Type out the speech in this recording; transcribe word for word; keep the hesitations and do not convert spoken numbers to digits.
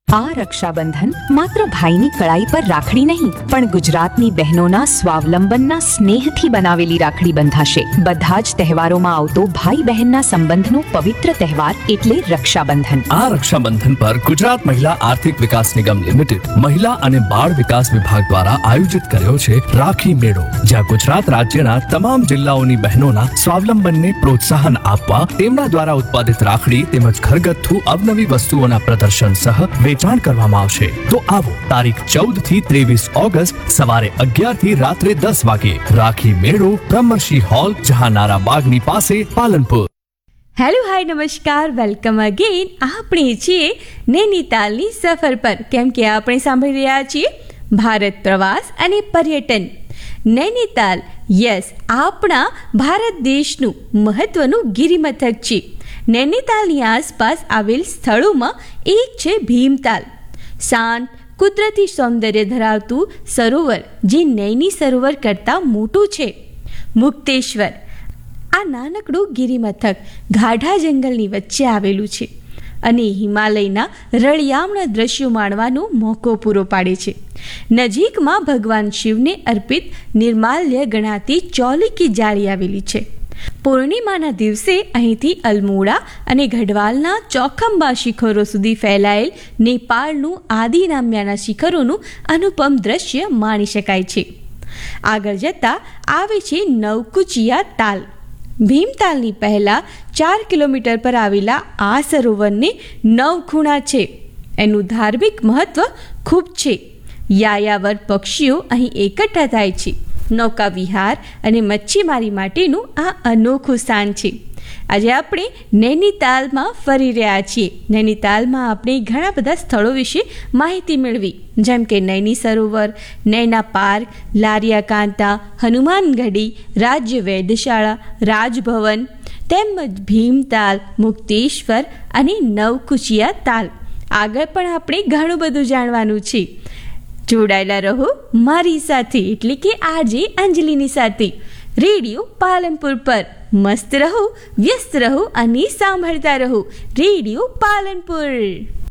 આ રક્ષાબંધન માત્ર ભાઈની કળાઈ પર રાખડી નહીં, પણ ગુજરાતની બહેનોના સ્વાવલંબનના સ્નેહથી બનાવેલી રાખડી બંધાશે. બધા જ તહેવારોમાં આવતો ભાઈ બહેનના સંબંધનો પવિત્ર તહેવાર એટલે રક્ષાબંધન. આ રક્ષાબંધન પર ગુજરાત મહિલા આર્થિક વિકાસ નિગમ લિમિટેડ મહિલા અને બાળ વિકાસ વિભાગ દ્વારા આયોજિત કર્યો છે રાખી મેળો, જ્યાં ગુજરાત રાજ્યના તમામ જિલ્લાઓની બહેનોના સ્વાવલંબનને પ્રોત્સાહન આપવા તેમના દ્વારા ઉત્પાદિત રાખડી તેમજ ઘરગથ્થુ અવનવી વસ્તુઓના પ્રદર્શન સહ વેચાણ કરવામાં આવશે. તો આવો તારીખ ચૌદ થી ત્રેવીસ ઓગસ્ટ સવારે અગિયાર થી રાત્રે દસ વાગે રાખી મેળો, બ્રહ્મર્ષિ હોલ, જહાનારા બાગની પાસે, પાલનપુર. હેલો, હાય, નમસ્કાર, વેલકમ અગેન. આપણે છીએ નૈનીતાલની સફર પર, કેમ કે આપણે સાંભળી રહ્યા છીએ ભારત પ્રવાસ અને પર્યટન. નૈનીતાલ, યસ, આપણા ભારત દેશનું મહત્વનું ગિરિમથક છે. નૈનીતાલની આસપાસ આવેલ સ્થળોમાં એક છે ભીમતાલ, શાંત કુદરતી સૌંદર્ય ધરાવતું સરોવર જે નૈની સરોવર કરતાં મોટું છે. મુક્તેશ્વર, આ નાનકડું ગિરિમથક ગાઢા જંગલની વચ્ચે આવેલું છે અને હિમાલયના રળિયામણા દ્રશ્યો માણવાનો મોકો પૂરો પાડે છે. નજીકમાં ભગવાન શિવને અર્પિત નિર્માલ્ય ગણાતી ચૌલિકી જાળી આવેલી છે. પૂર્ણિમાના દિવસે અહીંથી અલ્મોડા અને ગઢવાલના ચોખંબા શિખરો સુધી ફેલાયેલ નેપાળનું આદિનામ્યાના શિખરોનું અનુપમ દ્રશ્ય માણી શકાય છે. આગળ જતાં આવે છે નવકુચિયા તાલ. ભીમતાલની પહેલાં ચાર કિલોમીટર પર આવેલા આ સરોવરને નવ ખૂણા છે. એનું ધાર્મિક મહત્વ ખૂબ છે. યાયાવર પક્ષીઓ અહીં એકઠા થાય છે. નૌકા વિહાર અને મચ્છીમારી માટેનું આ અનોખું સ્થાન છે. આજે આપણે નૈનીતાલમાં ફરી રહ્યા છીએ. નૈનીતાલમાં આપણે ઘણા બધા સ્થળો વિશે માહિતી મેળવી, જેમ કે નૈની સરોવર, નૈના પાર્ક, લારિયા કાંતા, હનુમાનગઢી, રાજ્ય વેધશાળા, રાજભવન, તેમજ ભીમતાલ, મુક્તેશ્વર અને નવકુચિયા તાલ. આગળ પણ આપણે ઘણું બધું જાણવાનું છે. જોડાયેલા રહો મારી સાથે, એટલે કે આજે અંજલિની સાથે, રેડિયો પાલનપુર પર. મસ્ત રહો, વ્યસ્ત રહો અને સાંભળતા રહો રેડિયો પાલનપુર.